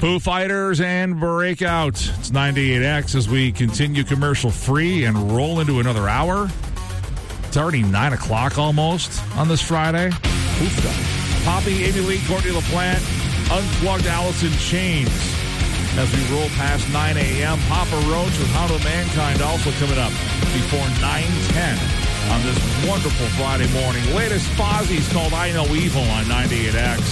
Foo Fighters and Breakout. It's 98X as we continue commercial-free and roll into another hour. It's already 9 o'clock almost on this Friday. Oofda. Poppy, Amy Lee, Courtney LaPlante, Unplugged, Alice in Chains. As we roll past 9 a.m., Papa Roach with Hound of Mankind also coming up before 9:10 on this wonderful Friday morning. Latest Fozzie's called I Know Evil on 98X.